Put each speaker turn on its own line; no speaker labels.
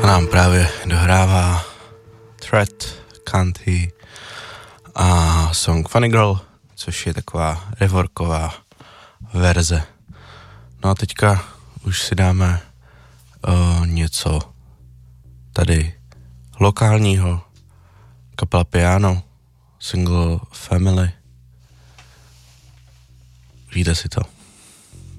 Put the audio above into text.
A nám právě dohrává Threat, Canty a song Funny Girl, což je taková reworková verze. No a teďka už si dáme něco tady lokálního, kapela Piano, single Family. Užijte si to.